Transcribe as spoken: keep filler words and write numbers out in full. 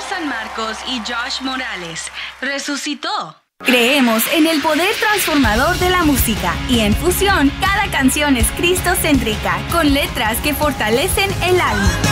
San Marcos y Josh Morales. Resucitó. Creemos en el poder transformador de la música y en Fusión cada canción es cristocéntrica con letras que fortalecen el alma.